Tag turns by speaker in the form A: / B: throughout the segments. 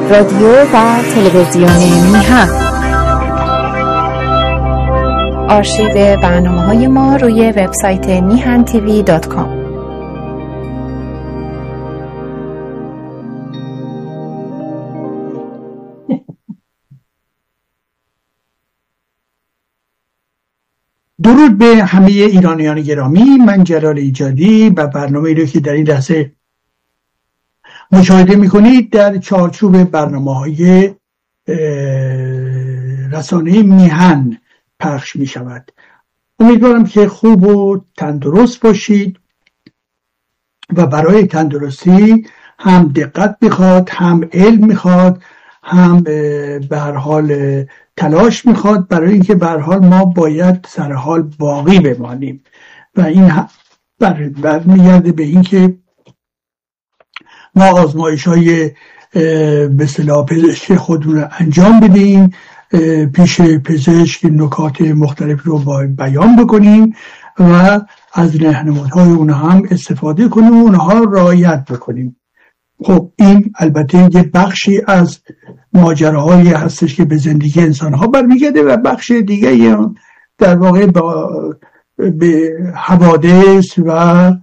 A: رادیو و تلویزیون میهن. آرشیو برنامه‌های ما روی وبسایت mihantv.com.
B: درود به همه ایرانیان گرامی. من جلال ایجادی و برنامه‌ای رو که در این لحظه مشاهده می‌کنید در چارچوب برنامه‌های رسانه میهن پخش می‌شود. امیدوارم که خوب و تندرست باشید و برای تندرستی هم دقت می‌خواد، هم علم می‌خواد، هم به هر حال تلاش میخواد، برای اینکه به هر حال ما باید سر حال باقی بمانیم و این برمیگرده به اینکه ما آزمایش‌های به اصطلاح پزشکی خودمون رو انجام بدیم، پیش پزشک نکات مختلف رو بیان بکنیم و از راهنمایی‌های اونها هم استفاده کنیم و اونها رعایت بکنیم. خب این البته یه بخشی از ماجراهایی هستش که به زندگی انسان‌ها برمیگرده و بخش دیگه در واقع به حوادث و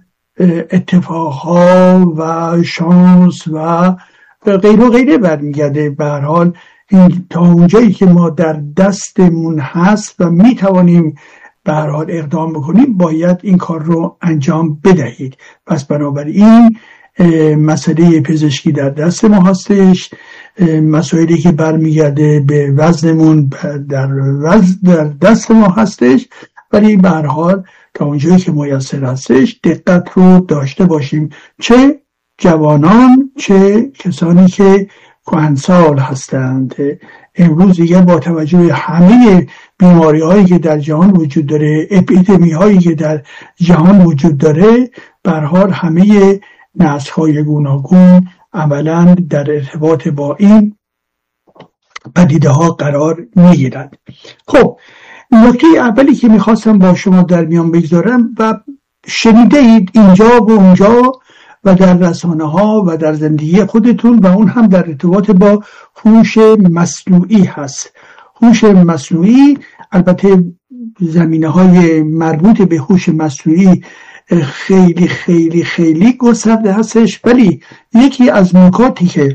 B: اتفاقها و شانس و غیره و غیره برمیگرده. به هر حال این تا اونجایی که ما در دستمون هست و میتوانیم به هر حال اقدام بکنیم باید این کار رو انجام بدهید. پس بنابراین مسئله پزشکی در دست ما هستش، مسائلی که برمیگرده به وزنمون در دست ما هستش، ولی به هر حال تا اونجایی که میسر هستش دقت رو داشته باشیم، چه جوانان چه کسانی که کهنسال هستند. امروز دیگه با توجه به همه بیماری هایی که در جهان وجود داره، اپیدمی هایی که در جهان وجود داره، به هر حال همه نسل‌های گوناگون عملاً در ارتباط با این پدیده ها قرار میگیرند. خب نکته اولی که میخواستم با شما در میان بگذارم و شنیده اید اینجا و اونجا و در رسانه ها و در زندگی خودتون و اون هم در ارتباط با هوش مصنوعی هست. هوش مصنوعی البته زمینه های مربوط به هوش مصنوعی خیلی خیلی خیلی گسترده هستش، ولی یکی از نکاتی که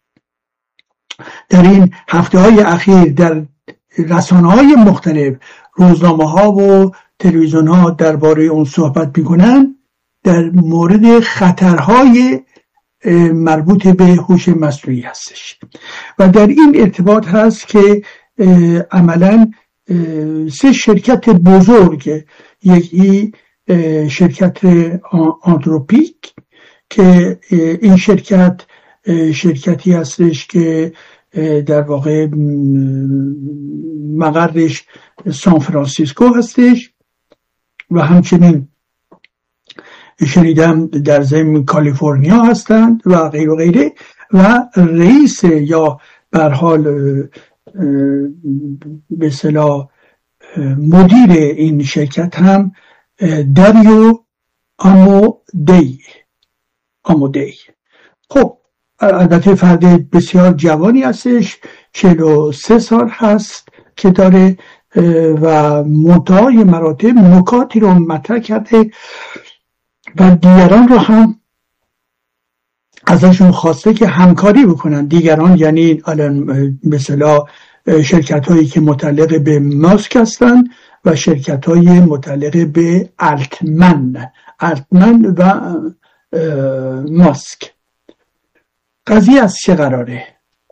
B: در این هفته های اخیر در رسانه های مختلف، روزنامه ها و تلویزیون ها درباره اون صحبت میکنن در مورد خطرهای مربوط به هوش مصنوعی هستش و در این ارتباط هست که عملاً 3 شرکت بزرگ، یکی شرکت آنتروپیک که این شرکتی هستش که در واقع مقرش سان فرانسیسکو هستش و همچنین شنیدم در ضمن کالیفرنیا هستند و غیره و غیره، و رئیس یا به هر حال به اصطلاح مدیر این شرکت هم داریو آمودی. خب البته فرد بسیار جوانی هستش، 43 سال هست که داره و منتهای مراتب نکاتی رو مطرح کرده و دیگران رو هم ازشون خواسته که همکاری بکنن. دیگران یعنی الان مثلا شرکت هایی که متعلق به ماسک هستن و شرکت های متعلق به التمن و ماسک. قضیه از چه قراره؟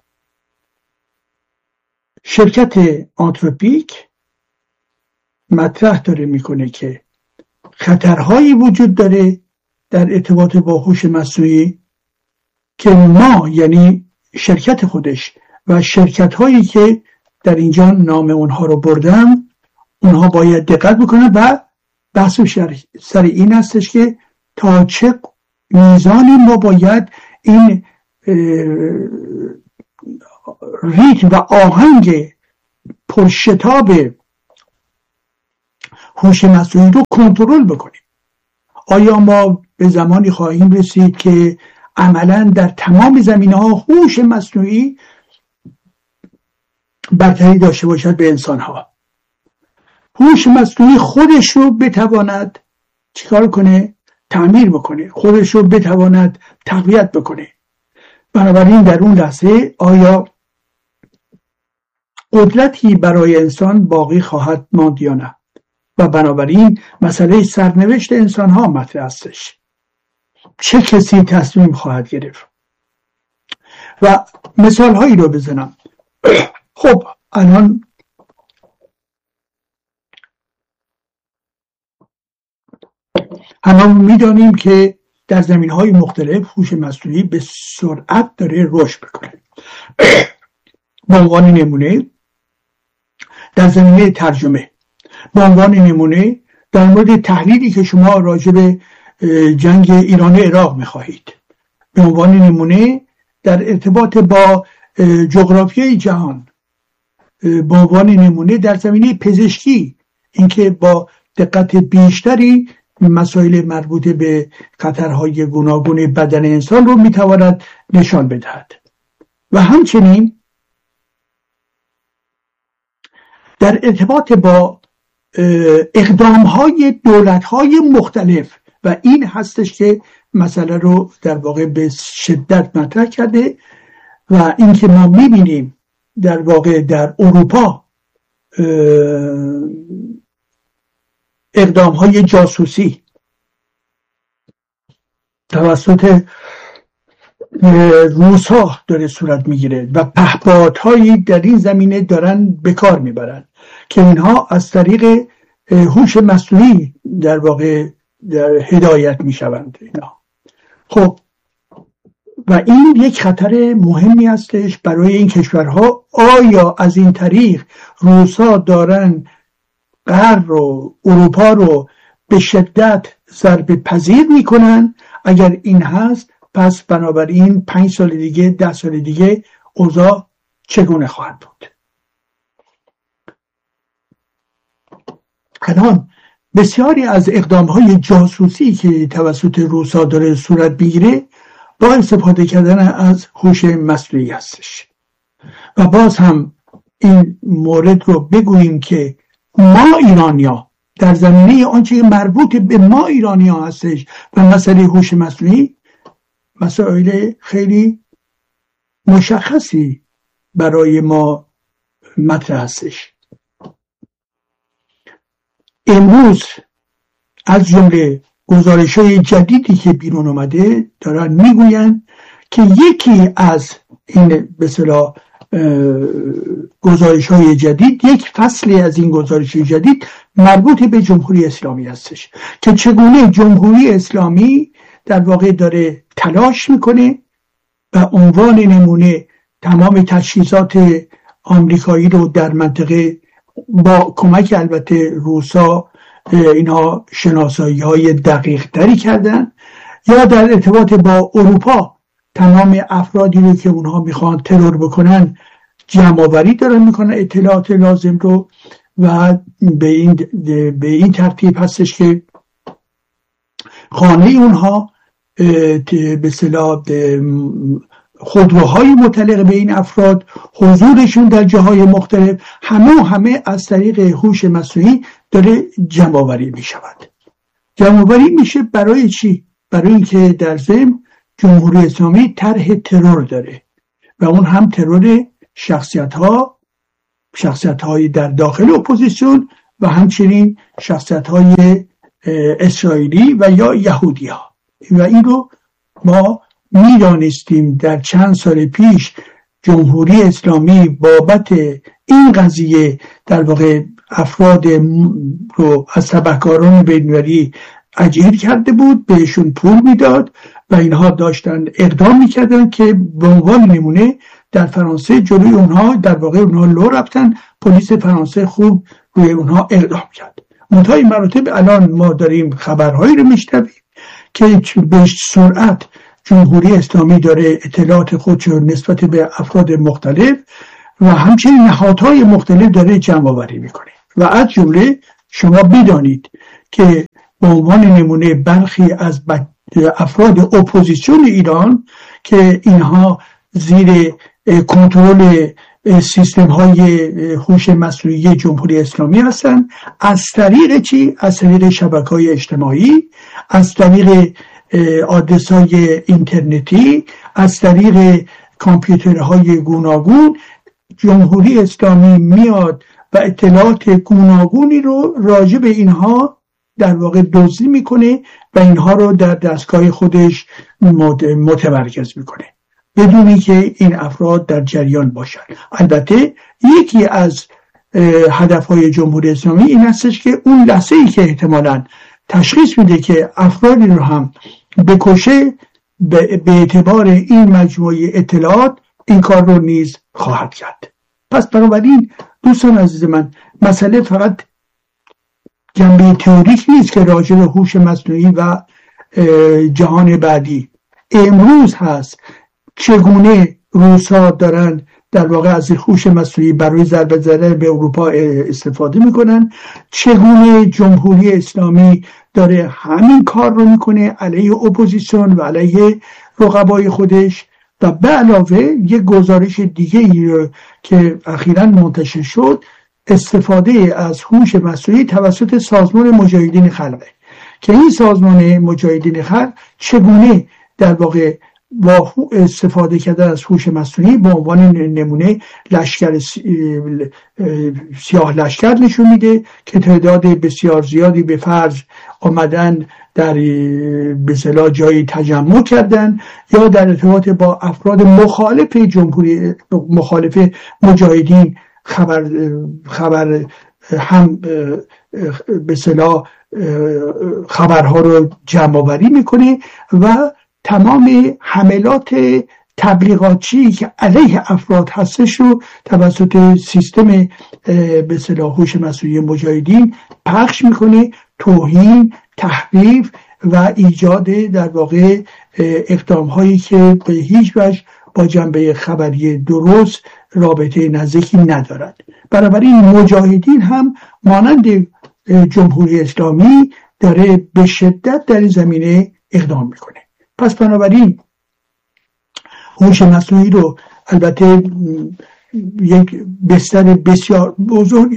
B: شرکت آنتروپیک مطرح داره میکنه که خطرهایی وجود داره در ارتباط با هوش مصنوعی که ما یعنی شرکت خودش و شرکت هایی که در اینجا نام اونها رو بردم اونها باید دقت بکنن و بحث سر این هستش که تا چه میزانی ما باید این ریتم و آهنگ پرشتاب هوش مصنوعی رو کنترل بکنیم. آیا ما به زمانی خواهیم رسید که عملا در تمام زمینه‌ها هوش مصنوعی برتری داشته باشد به انسان‌ها. هوش مصنوعی خودش رو بتواند چیکار کنه؟ تعمیر بکنه، خودش رو بتواند تقویت بکنه. بنابراین در اون لحظه آیا قدرتی برای انسان باقی خواهد ماند یا نه؟ و بنابراین مسئله سرنوشت انسان ها مطرح هستش. چه کسی تصمیم خواهد گرفت؟ و مثال هایی رو بزنم. خب الان همه میدانیم که در زمین های مختلف هوش مصنوعی به سرعت داره رشد میکنه. به عنوان نمونه در زمینه ترجمه، به عنوان نمونه در مورد تحلیلی که شما راجع به جنگ ایران عراق میخواهید، به عنوان نمونه در ارتباط با جغرافیای جهان، به عنوان نمونه در زمینه پزشکی، اینکه با دقت بیشتری مسائل مربوط به خطرهای گوناگون بدن انسان رو میتواند نشان بدهد. و همچنین در ارتباط با اقدامهای دولتهای مختلف، و این هستش که مسئله رو در واقع به شدت مطرح کرده. و این که ما میبینیم در واقع در اروپا اقدامهای جاسوسی توسط روس‌ها داره صورت میگیره و پهپادهایی در این زمینه دارن به کار میبرن که اینها از طریق هوش مصنوعی در واقع هدایت میشوند اینا. خب و این یک خطر مهمی هستش برای این کشورها. آیا از این طریق روس‌ها دارن غرب رو، اروپا رو به شدت ضربه پذیر میکنن؟ اگر این هست پس بنابراین 5 سال دیگه 10 سال دیگه اوضاع چگونه خواهد بود؟ الان بسیاری از اقدامهای جاسوسی که توسط روس‌ها داره صورت میگیره با استفاده کردن از هوش مصنوعی هستش. و باز هم این مورد رو بگوییم که ما ایرانی‌ها در زمینه آنچه که مربوط به ما ایرانی‌ها هستش و مسئله هوش مصنوعی، مسائل خیلی مشخصی برای ما مطرح هستش. امروز از جمله گزارش‌های جدیدی که بیرون اومده دارن میگوین که یکی از این به اصطلاح گزارش‌های جدید، یک فصلی از این گزارش‌های جدید مربوط به جمهوری اسلامی هستش که چگونه جمهوری اسلامی در واقع داره تلاش میکنه و عنوان نمونه تمام تجهیزات آمریکایی رو در منطقه با کمک البته روسا اینها شناسایی‌های دقیق تری کردن، یا در ارتباط با اروپا تمام افرادی رو که اونها میخوان ترور بکنن جمع‌آوری دارن میکنن اطلاعات لازم رو، و به این ترتیب هستش که خانه اونها به اصطلاح خودروهای متعلق به این افراد، حضورشون در جاهای مختلف، همه از طریق هوش مصنوعی داره جمع‌آوری میشود. جمع‌آوری میشه برای چی؟ برای اینکه در ضمن جمهوری اسلامی طرح ترور داره و اون هم ترور شخصیت‌های در داخل اپوزیسیون و همچنین شخصیت‌های اسرائیلی و یا یهودی‌ها. و این رو ما میدانستیم در چند سال پیش جمهوری اسلامی بابت این قضیه در واقع افراد رو از تبهکاران بین‌المللی اجیر کرده بود، بهشون پول میداد و اینها داشتن اقدام میکردن که به عنوان نمونه در فرانسه جلوی اونها در واقع اونها لو رفتن، پلیس فرانسه خوب روی اونها اقدام کرد. منتهای مراتب الان ما داریم خبرهایی رو میشنویم که به سرعت جمهوری اسلامی داره اطلاعات خودش نسبت به افراد مختلف و همچنین نهادهای مختلف داره جمع آوری میکنه. و از جمله شما بدانید که به عنوان نمونه برخی از افراد اپوزیسیون ایران که اینها زیر کنترل سیستم های هوش مصنوعی جمهوری اسلامی هستند. از طریق چی؟ از طریق شبکه‌های اجتماعی، از طریق آدرس‌های اینترنتی، از طریق کامپیوترهای گوناگون جمهوری اسلامی میاد و اطلاعات گوناگونی رو راجع به اینها در واقع دزدی میکنه و اینها رو در دستگاه خودش متمرکز میکنه بدونی که این افراد در جریان باشن. البته یکی از هدفهای جمهوری اسلامی این هستش که اون لحظه‌ای که احتمالاً تشخیص میده که افرادی رو هم بکشه به اعتبار این مجموعه اطلاعات این کار رو نیز خواهد کرد. پس بنابراین دوستان عزیز من، مسئله فقط جنبه تئوریک نیست که راجع به هوش مصنوعی و جهان بعدی امروز هست. چگونه روس‌ها دارن در واقع از هوش مصنوعی برای ضربه زدن به اروپا استفاده میکنن، چگونه جمهوری اسلامی داره همین کار رو میکنه علیه اپوزیسیون و علیه رقبای خودش. و به علاوه یک گزارش دیگه ای که اخیراً منتشر شد، استفاده از هوش مصنوعی توسط سازمان مجاهدین خلقه که این سازمان مجاهدین خلق چگونه در واقع با استفاده کردن از هوش مصنوعی به عنوان نمونه لشکر سیاه لشکر نشون میده که تعداد بسیار زیادی به فرض آمدن در به اصطلاح جایی تجمع کردن یا در ارتباط با افراد مخالف جمهوری مخالف مجاهدین خبر هم به اصطلاح خبرها رو جمع آوری میکنه و تمام حملات تبلیغاتی که علیه افراد هستش رو توسط سیستم به اصطلاح هوش مصنوعی مجاهدین پخش میکنه، توهین، تحریف و ایجاد در واقع اقدام هایی که به هیچ وجه با جنبه خبری درست رابطه نزدیکی ندارد. بنابراین مجاهدین هم مانند جمهوری اسلامی داره به شدت در این زمینه اقدام میکنه. پس بنابراین هوش مصنوعی رو البته یک بستر بسیار بزرگی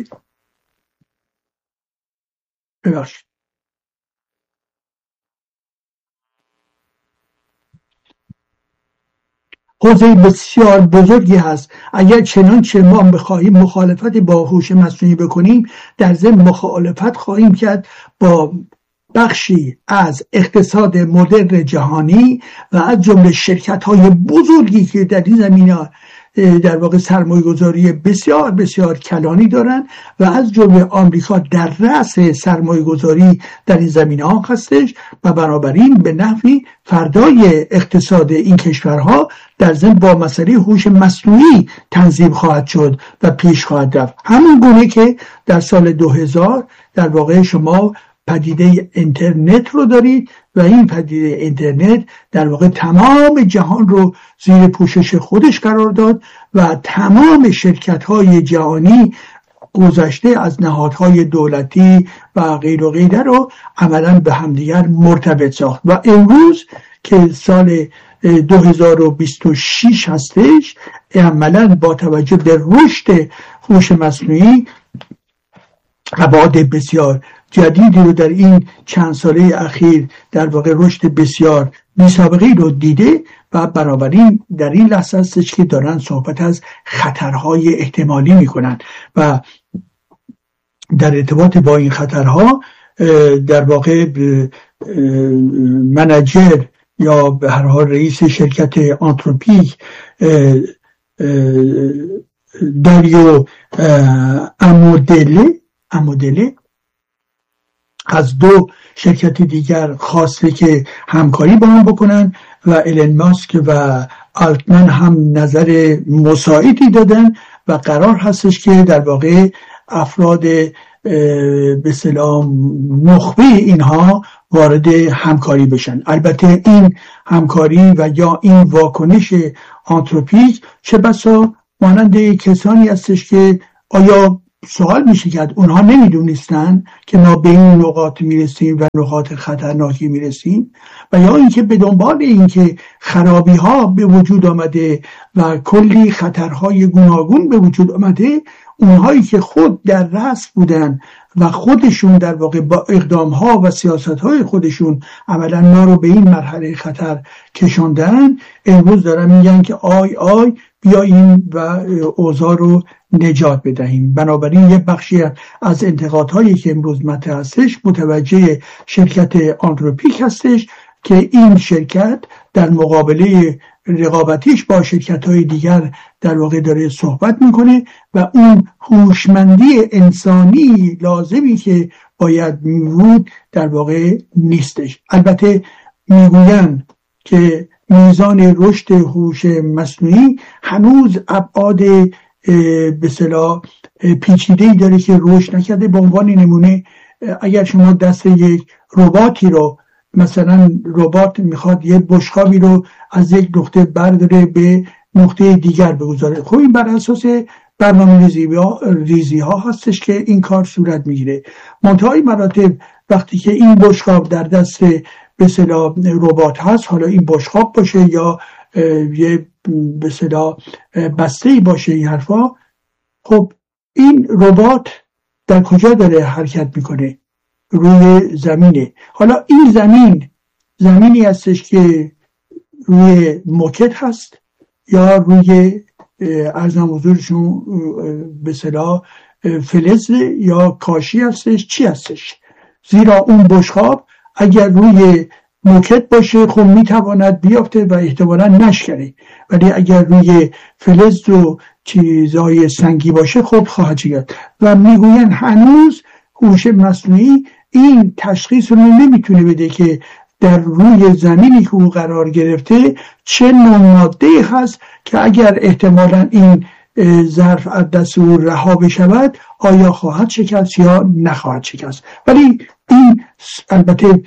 B: حوزه بسیار بزرگی هست. اگر چنانچه ما بخواهیم مخالفت با هوش مصنوعی بکنیم، در ضمن مخالفت خواهیم کرد با بخشی از اقتصاد مدرن جهانی و از جمله شرکت‌های بزرگی که در این زمینه در واقع سرمایه‌گذاری بسیار بسیار کلانی دارن و از جمله آمریکا در رأس سرمایه‌گذاری در این زمینه‌ها هستش و بنابراین به نحوی فردای اقتصاد این کشورها در ضمن با مسئله هوش مصنوعی تنظیم خواهد شد و پیش خواهد رفت. همون گونه که در سال 2000 در واقع شما پدیده اینترنت رو دارید و این پدیده اینترنت در واقع تمام جهان رو زیر پوشش خودش قرار داد و تمام شرکت‌های جهانی گذشته از نهادهای دولتی و غیر و غیره رو عملاً به همدیگر مرتبط ساخت و امروز که سال 2026 هستش عملاً با توجه به رشد هوش مصنوعی ابعاد بسیار جدیدی رو در این چند ساله اخیر در واقع رشد بسیار بی‌سابقه‌ای رو دیده و بنابراین در این لحظه هستش که دارن صحبت از خطرهای احتمالی میکنن و در ارتباط با این خطرها در واقع منیجر یا به هر حال رئیس شرکت آنتروپیک داریو امودله از دو شرکت دیگر خواسته که همکاری با هم بکنن و ایلن ماسک و آلتمن هم نظر مساعدی دادن و قرار هستش که در واقع افراد به اصطلاح نخبه اینها وارد همکاری بشن. البته این همکاری و یا این واکنش آنتروپیک چه بسا مانند کسانی هستش که آیا سوال میشه کرد اونها نمیدونستن که ما به این نقاط میرسیم و نقاط خطرناکی میرسیم؟ و یا اینکه به دنبال اینکه خرابی ها به وجود آمده و کلی خطرهای گوناگون به وجود آمده، اونهایی که خود در رأس بودن و خودشون در واقع با اقدام ها و سیاست های خودشون عملا ما رو به این مرحله خطر کشاندن، امروز دارن میگن که آی بیاییم و اوضاع رو نجات بدهیم. بنابراین یه بخشی از انتقادهایی که امروز مطرح هستش متوجه شرکت آندروپیک هستش که این شرکت در مقابله رقابتیش با شرکت‌های دیگر در واقع داره صحبت میکنه و اون هوشمندی انسانی لازمی که باید میبود در واقع نیستش. البته میگوین که میزان رشد هوش مصنوعی هنوز ابعاد به اصطلاح پیچیده‌ای داره که رشد نکرده. به عنوان نمونه اگر شما دست یک رباتی رو، مثلا ربات میخواد یه بشقابی رو از یک نقطه برداره به نقطه دیگر بگذاره، خب این بر اساس برنامه ریزی ها هستش که این کار صورت میگیره. منتهای مراتب وقتی که این بشقاب در دست به اصطلاح ربات هست، حالا این بشقاب باشه یا یه به اصطلاح بسته‌ای باشه این حرفا، خب این ربات در کجا داره حرکت میکنه؟ روی زمینه. حالا این زمینی هستش که روی موکت هست یا روی ارزم حضورشون به اصطلاح فلز یا کاشی هستش، چی هستش؟ زیرا اون بشقاب اگر روی موکت باشه خب میتواند بیافته و احتمالا نشکنه، ولی اگر روی فلز و چیزهای سنگی باشه خب خواهد شد. و میگوین هنوز هوش مصنوعی این تشخیص رو نمیتونه بده که در روی زمینی که او قرار گرفته چه نوع ماده‌ای هست که اگر احتمالاً این ظرف از دست او رها بشود آیا خواهد شکست یا نخواهد شکست. ولی این البته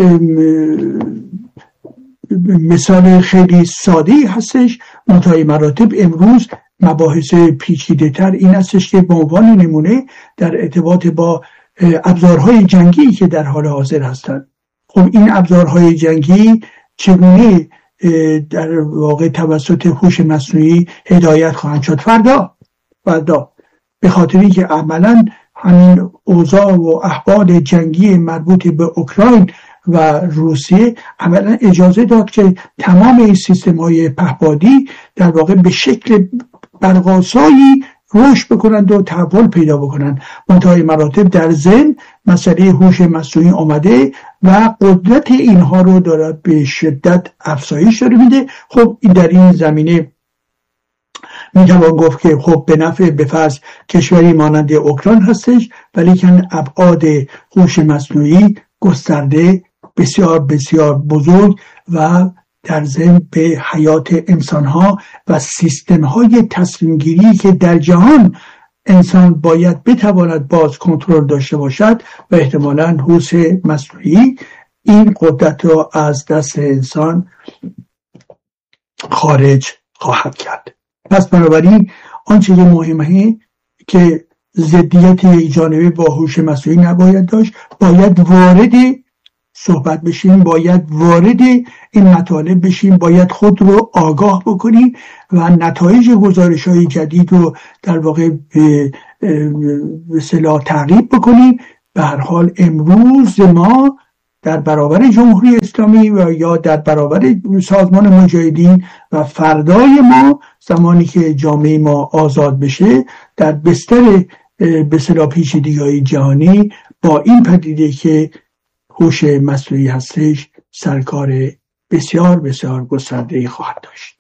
B: مثال خیلی ساده‌ای هستش. منتهای مراتب امروز مباحث پیچیده تر این هستش که به عنوان نمونه در ارتباط با ابزارهای جنگی که در حال حاضر هستند، خب این ابزارهای جنگی چگونه در واقع توسط هوش مصنوعی هدایت خواهند شد فردا، به خاطر اینکه عملا همین اوضاع و احوال جنگی مربوط به اوکراین و روسیه عملا اجازه داد که تمام این سیستم‌های پهپادی در واقع به شکل برق‌آسایی رشد بکنند و تحول پیدا بکنند. منتهای مراتب در ذهن مسئله هوش مصنوعی آمده و قدرت اینها رو داره به شدت افزایش داره میده. خب این در این زمینه میتوان گفت که خب به نفع به فرض کشوری مانند اوکراین هستش، ولی که ابعاد هوش مصنوعی گسترده بسیار بسیار بزرگ و در ضمن به حیات انسانها و سیستم‌های تصمیم‌گیری که در جهان انسان باید بتواند باز کنترل داشته باشد و احتمالاً هوش مصنوعی این قدرت را از دست انسان خارج خواهد کرد. پس بنابراین آنچه که مهمه که ضدیت یک جانبه با هوش مصنوعی نباید داشت، باید وارد صحبت بشیم، باید وارد این مطالب بشیم، باید خود رو آگاه بکنیم و نتایج گزارش‌های جدید رو در واقع به اصطلاح تعقیب بکنیم. به هر حال امروز ما در برابر جمهوری اسلامی و یا در برابر سازمان مجاهدین و فردای ما زمانی که جامعه ما آزاد بشه در بستر به اصطلاح پیچیدگی‌های جهانی با این پدیده که هوش مصنوعی هستش سرکار بسیار بسیار گسترده‌ای خواهد داشت.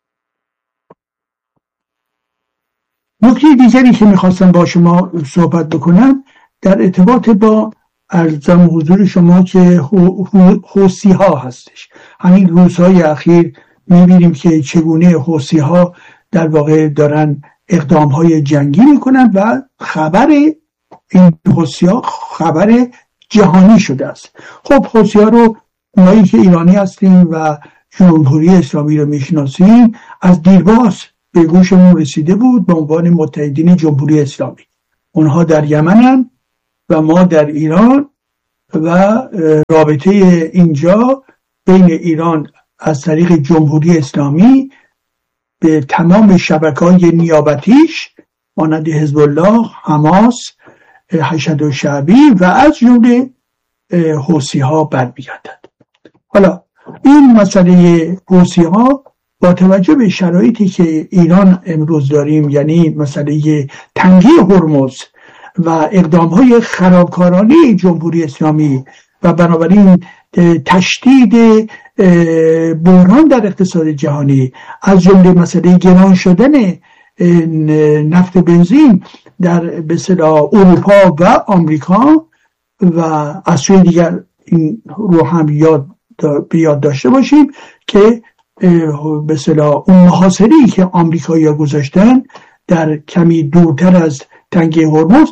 B: نکته دیگری که میخواستم با شما صحبت بکنم در ارتباط با ارزم حضور شما که حوثی ها هستش. همین روزهای اخیر میبینیم که چگونه حوثی ها در واقع دارن اقدام های جنگی میکنن و خبر این حوثی ها خبر جهانی شده است. خب حوثی ها رو مایی که ایرانی هستیم و جمهوری اسلامی رو میشناسیم از دیرباز به گوشمون رسیده بود به عنوان متحدین جمهوری اسلامی. اونها در یمنن و ما در ایران و رابطه اینجا بین ایران از طریق جمهوری اسلامی به تمام شبکه‌های نیابتیش مانند حزب الله، حماس، حشد الشعبی و از جمله حوثی‌ها برمیگردد. حالا این مسئله حوثی‌ها با توجه به شرایطی که ایران امروز داریم، یعنی مسئله تنگی هرمز و اقدام‌های خرابکارانه جمهوری اسلامی و بنابراین تشدید بحران در اقتصاد جهانی، از جمله مسئله گران شدن نفت بنزین در به اصطلاح اروپا و آمریکا و از سوی دیگر این رو هم یاد داشته باشیم که به اصطلاح اون محاصره‌ای که آمریکایی‌ها گذاشتن در کمی دورتر از تنگه هرمز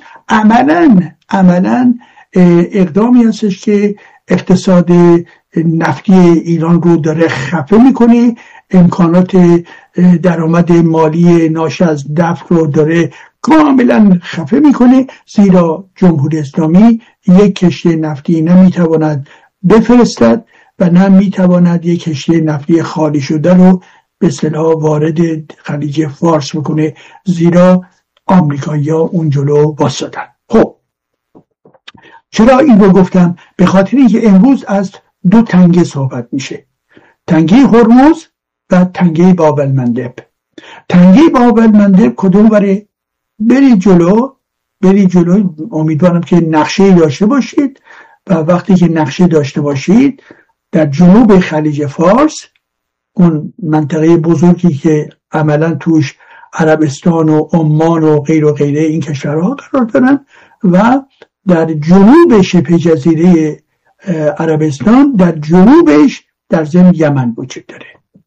B: عملاً اقدامی هستش که اقتصاد نفتی ایران رو داره خفه میکنه، امکانات درآمد مالی ناشی از نفت رو داره کاملا خفه میکنه، زیرا جمهوری اسلامی یک کشتی نفتی نمیتواند بفرستد و نمیتواند یک کشتی نفتی خالی شده رو به اصطلاح وارد خلیج فارس بکنه، زیرا آمریکایی‌ها اون جلو واسطن. خب چرا این رو گفتم؟ به خاطر اینکه امروز از دو تنگه صحبت میشه، تنگه هرمز و تنگه باب المندب. تنگه باب المندب کدوم بره؟ بری جلو. امیدوارم که نقشه داشته باشید و وقتی که نقشه داشته باشید در جنوب خلیج فارس، اون منطقه بزرگی که عملا توش عربستان و عمان و غیره این کشورها قرار دارن و در جنوب شبه جزیره عربستان در جنوبش در ضمن یمن وجود داره.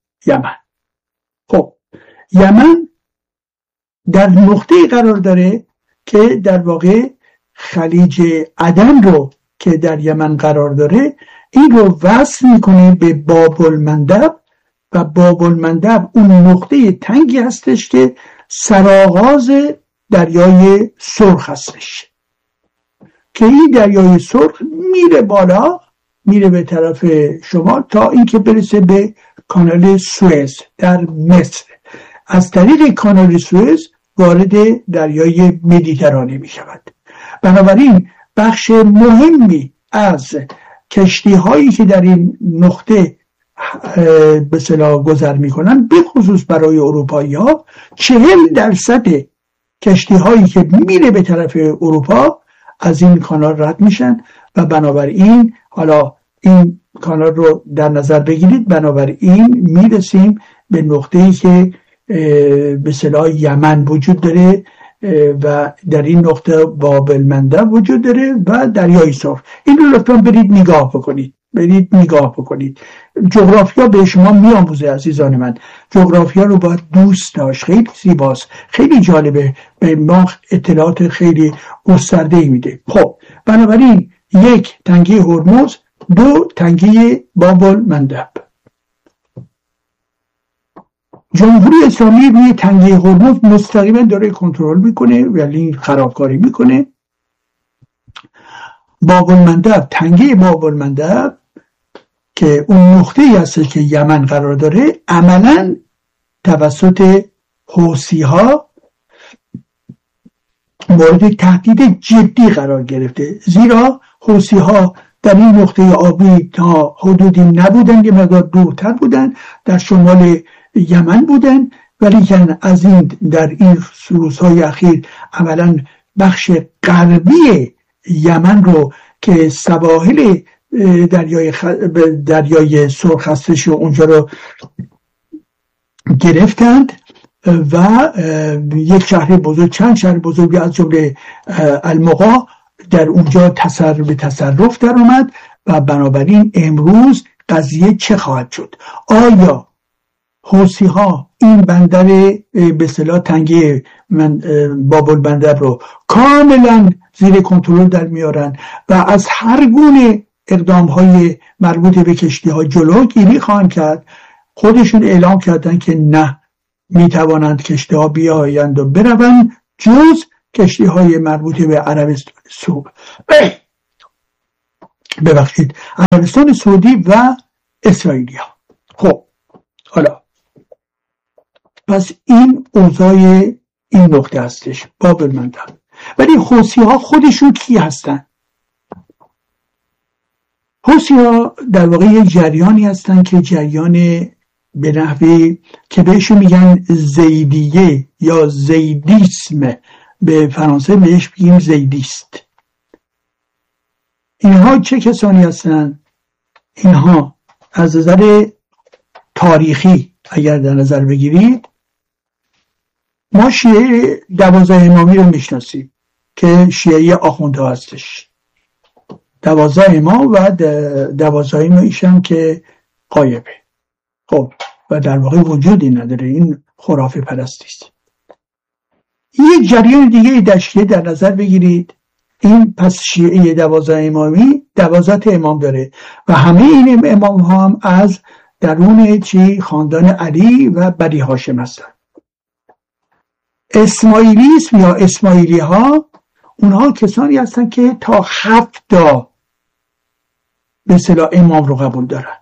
B: خب یمن در نقطه قرار داره که در واقع خلیج عدن رو که در یمن قرار داره این رو وصل میکنه به باب المندب و باب المندب اون نقطه تنگی هستش که سرآغاز دریای سرخ هستش که این دریای سرخ میره بالا، میره به طرف شمال تا اینکه برسه به کانال سوئز در مصر. از طریق کانال سوئز وارد دریای مدیترانه می شود. بنابراین بخش مهمی از کشتی هایی که در این نقطه به اصطلاح گذر می کنن، به خصوص برای اروپایی ها 40% کشتی هایی که میره به طرف اروپا از این کانال رد میشن و بنابراین حالا این کانال رو در نظر بگیرید، بنابراین میرسیم به نقطه‌ای که به اصطلاح یمن وجود داره و در این نقطه باب المندب وجود داره و دریای سرخ. این رو لطفا برید نگاه بکنید. جغرافیا به شما میآموزه عزیزان من. جغرافیا رو باید دوست داشت، خیلی زیباست، خیلی جالبه، به ما اطلاعات خیلی گسترده‌ای میده. خب بنابراین 1 تنگه هرمز، 2 تنگه باب المندب. جمهوری اسلامی روی تنگه هرمز مستقیما داره کنترل میکنه ولی خرابکاری میکنه. باب المندب، تنگه باب المندب که اون نقطه‌ای هست که یمن قرار داره، عملاً توسط حوثی‌ها مورد تهدید جدی قرار گرفته، زیرا حوثی‌ها در این نقطه آبی تا حدودی نبودن، یه مقدار دورتر بودن، در شمال یمن بودن، ولی که از این در این روزهای اخیر عملاً بخش غربی یمن رو که سواحل دریای سرخ هستش و اونجا رو گرفتند و یک شهر بزرگ، چند شهر بزرگی از جمله المقا در اونجا به تصرف در اومد و بنابراین امروز قضیه چه خواهد شد؟ آیا حوثی‌ها این بندر به اصطلاح تنگه باب المندب رو کاملا زیر کنترل در میارن و از هر گونه اقدام‌های مربوط به کشتی‌ها جلوگیری خواهند کرد؟ خودشون اعلام کردن که نه، میتوانند کشتی‌ها بیایند و بروند جز کشتی های مربوط به عربستان سعودی و اسرائیلیا. خب حالا پس این اوضاع این نقطه هستش باب المندب. ولی حوثی ها خودشون کی هستن؟ حوثی ها در واقع یک جریانی هستن که جریان به نحوی که بهشون میگن زیدیه یا زیدیسم، به فرانسه بهش میگیم زیدیست. اینها چه کسانی هستن؟ اینها از نظر تاریخی اگر در نظر بگیرید، ما شیعه 12 امامی رو میشناسیم که شیعه آخوندها هستش، 12 امام و 12 امامیش هم که غایبه. خب و در واقع وجودی نداره، این خرافه پرستی است. یک جریان دیگه دشکیه در نظر بگیرید، این پس شیعه 12 امامی 12 امام داره و همه این امام ها هم از درون خاندان علی و بنی هاشم هستن. اسماعیلیسم یا اسماعیلی ها، اونها کسانی هستن که تا 7 به اصطلاح امام رو قبول دارن،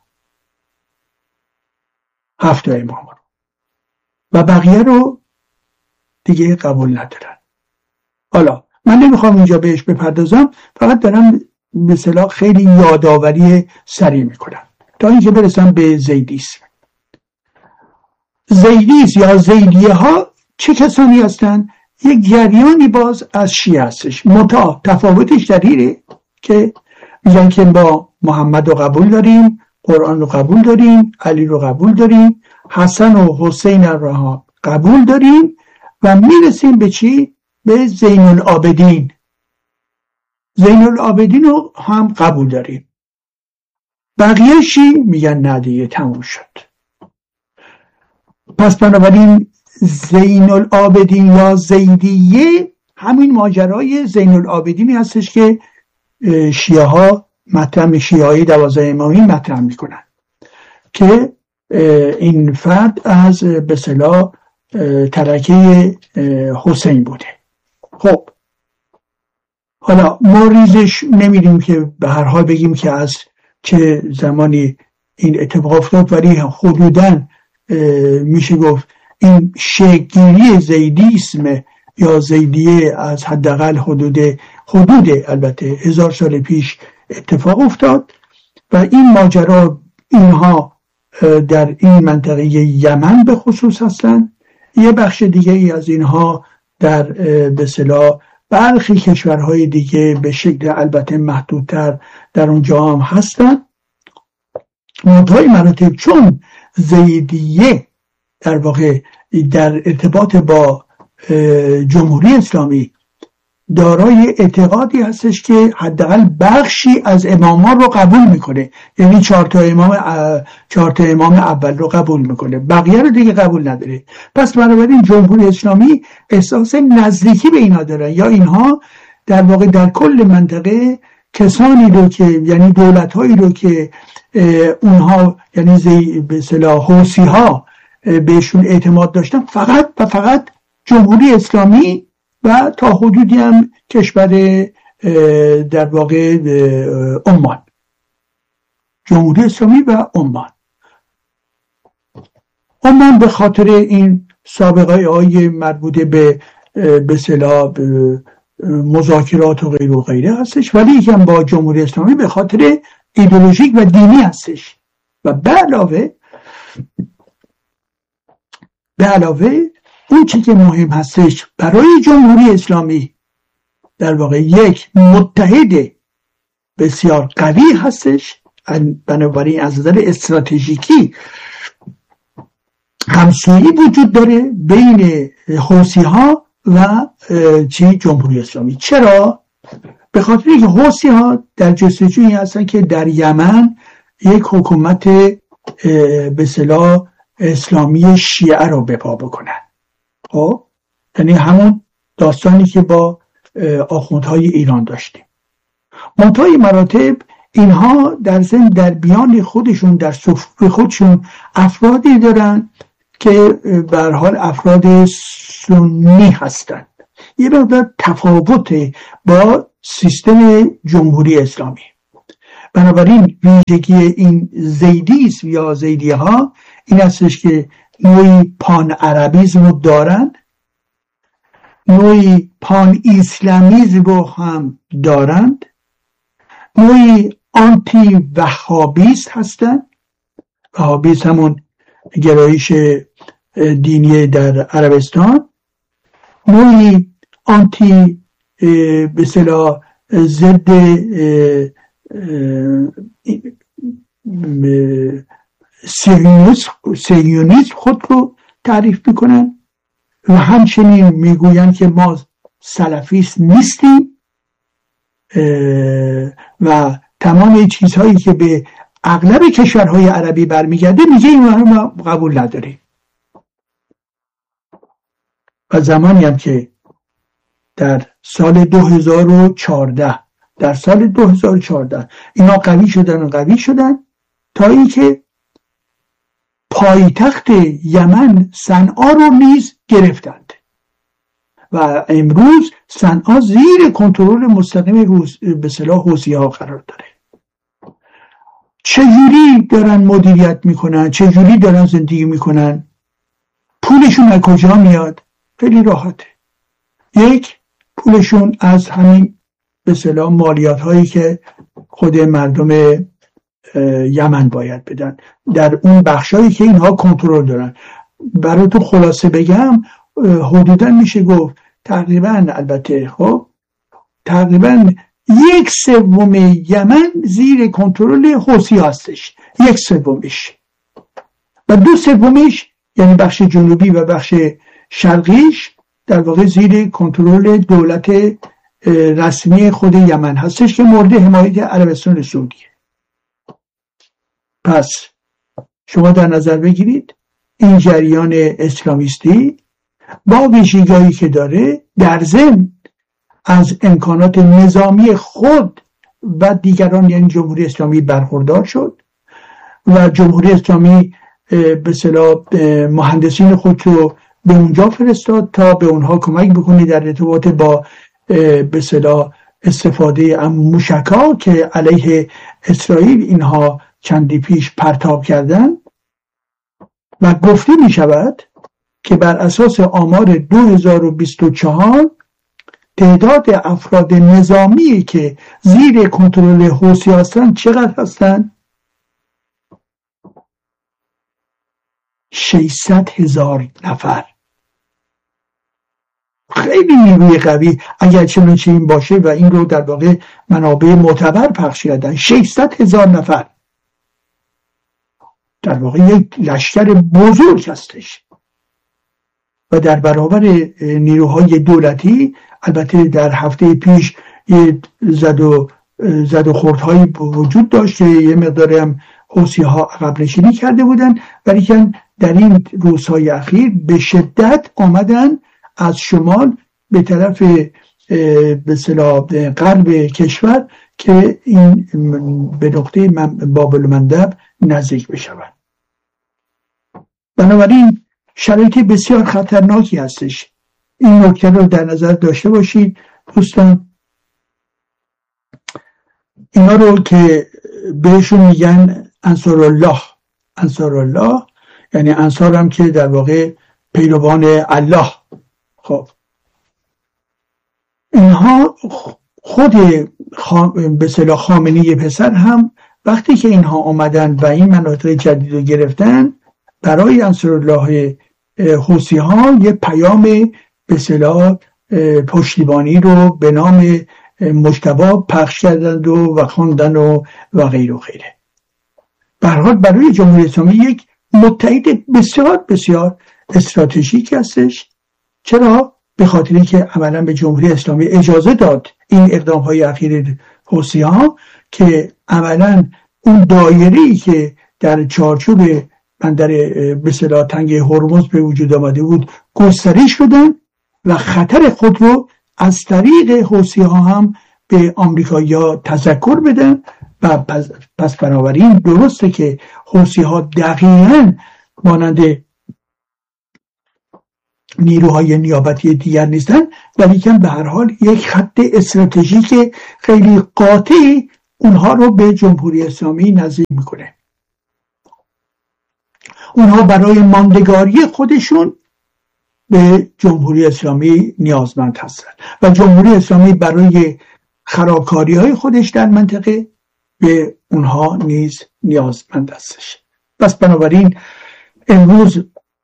B: 7 امام رو، و بقیه رو دیگه قبول ندارن. حالا من نمیخوام اینجا بهش بپردازم، فقط دارم به اصطلاح خیلی یادآوری سریع میکنم تا اینکه برسم به زیدیسم. زیدیسم یا زیدیه ها چه کسانی هستن؟ یک جریانی باز از شیعه هستش. تفاوتش در اینه که میگن که با محمد رو قبول داریم، قرآن رو قبول داریم، علی رو قبول داریم، حسن و حسین رو قبول داریم و میرسیم به چی؟ به زین العابدین. زین العابدین رو هم قبول داریم. بقیه چی؟ میگن نه دیگه تموم شد. پس بنابراین زین العابدین یا زیدیه همین ماجرای زین العابدینی هستش که شیعه ها مطرح، شیعه های 12 امامی مطرح میکنن که این فرد از به اصطلاح ترکه حسین بوده. خب حالا ما ریزش نمیدیم که به هر حال بگیم که از چه زمانی این اتفاق افتاد، ولی حدوداً میشه گفت این شکل‌گیری زیدیسم یا زیدیه از حداقل حدود البته 1000 سال پیش اتفاق افتاد و این ماجرا اینها در این منطقه یمن به خصوص هستند. یه بخش دیگه ای از اینها در به اصطلاح برخی کشورهای دیگه به شکل البته محدودتر در اونجا هم هستن. منتهای مراتب چون زیدیه در واقع در ارتباط با جمهوری اسلامی دارای اعتقادی هستش که حداقل بخشی از امامان رو قبول میکنه، یعنی 4 تا امام اول رو قبول میکنه، بقیه رو دیگه قبول نداره. پس بنابراین جمهوری اسلامی احساس نزدیکی به اینا دارن، یا اینها در واقع در کل منطقه کسانی رو که یعنی دولت‌هایی رو که اونها یعنی به اصطلاح حوثی ها بهشون اعتماد داشتن فقط جمهوری اسلامی و تا حدودی هم کشور در واقع عمان، جمهوری اسلامی و عمان به خاطر این سابقه های مربوط به اصطلاح مذاکرات و غیر و غیره هستش، ولی یکم با جمهوری اسلامی به خاطر ایدئولوژیک و دینی هستش. و به علاوه اون چی که مهم هستش برای جمهوری اسلامی در واقع یک متحد بسیار قوی هستش، بنابراین از نظر استراتژیکی همسویی وجود داره بین حوثی ها و جمهوری اسلامی. چرا؟ به خاطر اینکه حوثی ها در جستجویی هستن که در یمن یک حکومت به اصطلاح اسلامی شیعه رو به پا بکنن. خب یعنی همون داستانی که با آخوندهای ایران داشتیم. منتهای مراتب اینها در ضمن در بیان خودشون در صفوف خودشون افرادی دارن که به هر حال افراد سنی هستند، یه مقدار تفاوته با سیستم جمهوری اسلامی. بنابراین ویژگی این زیدیسم یا زیدی ها این هستش که نوعی پان عربیزم رو دارند، نوعی پان اسلامیزم رو هم دارند، نوعی آنتی وهابیست هستند. وهابیست همون گرایش دینی در عربستان، نوعی آنتی به اصطلاح ضد سیونیسم خود رو تعریف میکنن و همچنین میگوین که ما سلفیست نیستیم و تمام چیزهایی که به اغلب کشورهای عربی برمیگرده میگه اینها رو ما قبول نداریم. و زمانی هم که در سال 2014 اینا قوی شدن تا اینکه پایتخت یمن صنعا رو نیز گرفتند و امروز صنعا زیر کنترل مستقیم به اصطلاح حوثی‌ها قرار داره. چجوری دارن مدیریت میکنن، چجوری دارن زندگی میکنن، پولشون از کجا میاد؟ خیلی راحته. یک، پولشون از همین به اصطلاح مالیات هایی که خود مردم یمن باید بدن در اون بخشایی که اینها کنترل دارن. براتون خلاصه بگم حدودا میشه گفت تقریبا 1/3 یمن زیر کنترل حوثی هستش، 1/3 و 2/3 یعنی بخش جنوبی و بخش شرقیش در واقع زیر کنترل دولت رسمی خود یمن هستش که مورد حمایت عربستان سعودیه. پس شما در نظر بگیرید این جریان اسلامیستی با ویژگی‌هایی که داره در ضمن از امکانات نظامی خود و دیگران یعنی جمهوری اسلامی برخوردار شد و جمهوری اسلامی به اصطلاح مهندسین خود رو به اونجا فرستاد تا به اونها کمک بکنی در ارتباط با به اصطلاح استفاده موشک‌ها که علیه اسرائیل اینها چندی پیش پرتاب کردن. و گفته می شود که بر اساس آمار 2024 تعداد افراد نظامی که زیر کنترل حوثی هستند چقدر هستند؟ 600,000 نفر. خیلی نیروی قوی اگر چنانچه این باشه و این رو در واقع منابع معتبر پخش کردن. 600,000 نفر در واقع یک لشکر بزرگ هستش و در برابر نیروهای دولتی البته در هفته پیش یه زد و خوردهایی وجود داشت که یه مقداری هم حوثی‌ها عقب نشینی کرده بودن، ولی که در این روزهای اخیر به شدت آمدن از شمال به طرف به اصطلاح غرب کشور که این به نقطه باب المندب نزدیک بشوند. بنابراین شرایط بسیار خطرناکی هستش. این نکته رو در نظر داشته باشید دوستان. اینا رو که بهشون میگن انصار الله یعنی انصار هم که در واقع پیروان الله. خب اینها خود به اصطلاح خامنه‌ای پسر هم وقتی که اینها آمدن و این مناطق جدید رو گرفتن برای انصار الله حوثی ها یه پیام به اصطلاح پشتیبانی رو به نام مجتبی پخش کردند و خواندن و غیره و غیره. به هر حال برای جمهوری اسلامی یک متحد بسیار بسیار استراتژیک هستش. چرا؟ به خاطر اینکه عملا به جمهوری اسلامی اجازه داد این اقدام های اخیر حوثی ها که عملا اون دایره‌ای که در چارچوب بندر به اصطلاح تنگه هرمز به وجود آمده بود گسترش شدن و خطر خود رو از طریق حوثی ها هم به آمریکایی‌ها تذکر بدن و پس بنابراین درسته که حوثی ها دقیقاً مانند نیروهای نیابتی دیگر نیستن، ولی که به هر حال یک خط استراتژیک خیلی قاطعی اونها رو به جمهوری اسلامی نزدیک میکنه. اونها برای ماندگاری خودشون به جمهوری اسلامی نیازمند هستند و جمهوری اسلامی برای خرابکاری های خودش در منطقه به اونها نیز نیازمند هستش. پس بنابراین امروز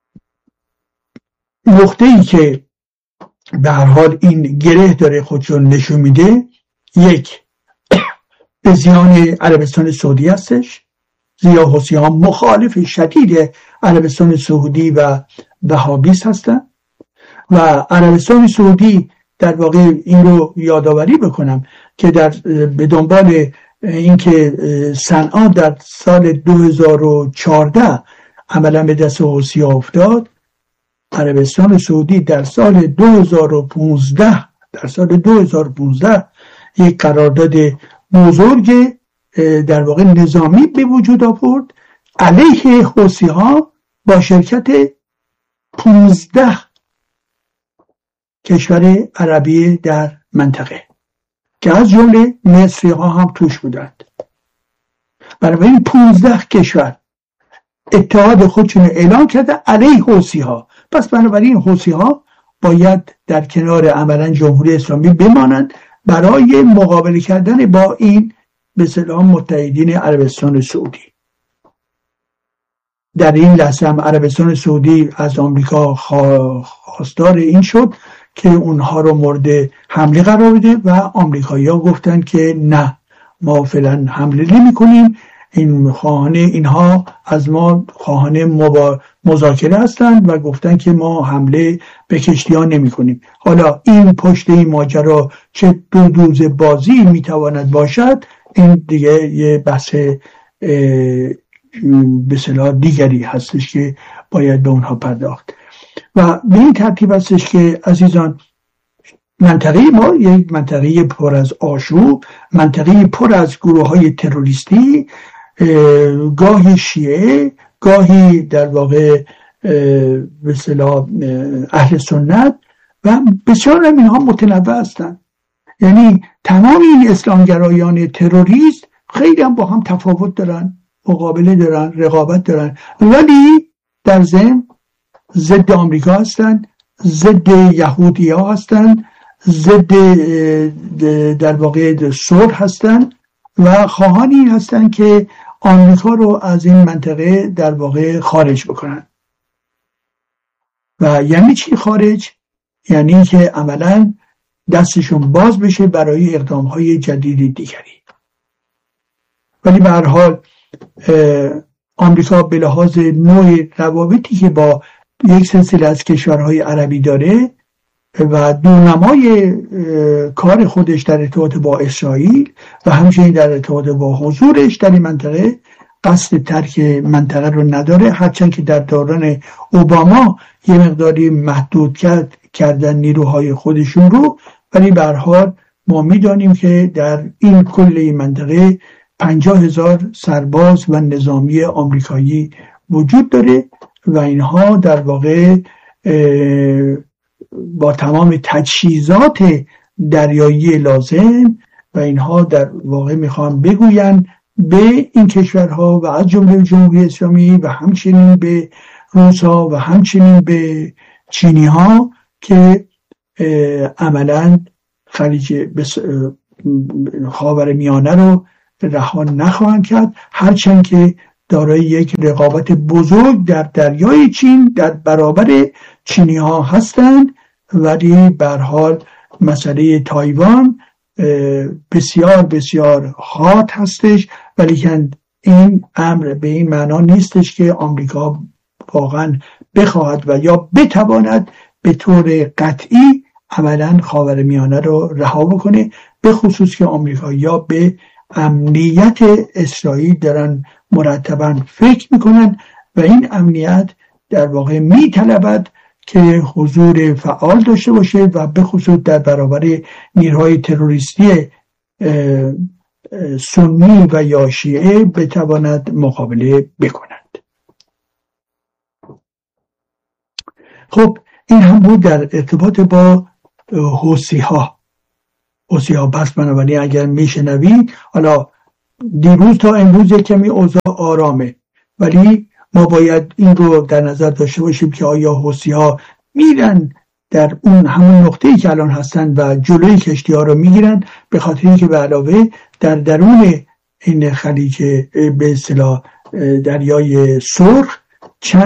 B: نقطه‌ای که به هر حال این گره داره خودشون نشون میده، یک، به زیان عربستان سعودی هستش، زیرا حوثی‌ها مخالف شدید عربستان سعودی و وهابیست هستند و عربستان سعودی در واقع این رو یادآوری بکنم که به دنبال اینکه صنعا در سال 2014 عملا به دست حوثی‌ها افتاد، عربستان سعودی در سال 2015 یک قرارداد بزرگ در واقع نظامی به وجود آورد علیه حوثی‌ها با شرکت 15 کشور عربی در منطقه که از جمله مصری‌ها هم توش بودند. برای این 15 کشور اتحاد خودشون اعلام کرده علیه حوثی‌ها. پس بنابراین حوثی‌ها باید در کنار عملا جمهوری اسلامی بمانند برای مقابله کردن با این به اصطلاح متحدین عربستان سعودی. در این لحظه هم عربستان سعودی از آمریکا خواستار این شد که اونها رو مورد حمله قرار بده و آمریکایی‌ها گفتن که نه، ما فعلا حمله نمی کنیم، اینها از ما خواهان مذاکره هستند و گفتن که ما حمله به کشتی‌ها نمی کنیم. حالا این پشت این ماجرا چه دو دوز بازی می تواند باشد، این دیگه یه بحث به اصطلاح دیگری هستش که باید به اونها پرداخت. و به این ترتیب هستش که عزیزان منطقه ما یک منطقه پر از آشوب، منطقه پر از گروه های تروریستی، گاهی شیعه، گاهی در واقع به اصطلاح اهل سنت و بسیار هم اینها متنوع هستند. یعنی تمام این اسلامگرایان تروریست خیلی هم با هم تفاوت دارن، مقابله دارن، رقابت دارن، ولی در ضمن ضد آمریکا هستند، ضد یهودی ها هستند، ضد در واقع صلح هستند و خواهان این هستند که آمریکا رو از این منطقه در واقع خارج بکنن. و یعنی چی خارج؟ یعنی که عملا دستشون باز بشه برای اقدامهای جدید دیگری. ولی به هر حال آمریکا به لحاظ نوع روابطی که با یک سلسله از کشورهای عربی داره و دورنمای کار خودش در ارتباط با اسرائیل و همچنین در ارتباط با حضورش در این منطقه قصد ترک منطقه رو نداره، هرچند که در دوران اوباما یه مقداری محدود کردن نیروهای خودشون رو، ولی به هر حال ما میدانیم که در این کل این منطقه 50,000 سرباز و نظامی آمریکایی وجود داره و اینها در واقع با تمام تجهیزات دریایی لازم و اینها در واقع میخوان بگوین به این کشورها و از جمله جمهوری اسلامی و همچنین به روس‌ها و همچنین به چینی‌ها که عملاً خلیج خاورمیانه رو رها نخواهند کرد، هرچند که دارای یک رقابت بزرگ در دریای چین در برابر چینی ها هستند، ولی به هر حال مسئله تایوان بسیار بسیار حاد هستش، ولی این امر به این معنا نیستش که آمریکا واقعا بخواهد و یا بتواند به طور قطعی عملا خاورمیانه رو رها بکنه، به خصوص که آمریکایی‌ها به امنیت اسرائیل دارن مرتباً فکر میکنن و این امنیت در واقع میطلبد که حضور فعال داشته باشه و به خصوص در برابر نیروهای تروریستی سنی و یا شیعه بتواند مقابله بکنند. خب این هم بود در ارتباط با حوثی ها. پس بنابراین اگر میشنوید، حالا دیروز تا امروز کمی اوضاع آرامه، ولی ما باید این رو در نظر داشته باشیم که آیا حوثی ها میرن در اون همون نقطه‌ای که الان هستن و جلوی کشتی ها رو میگیرن، به خاطر اینکه به علاوه در درون این خلیج به اصطلاح دریای سرخ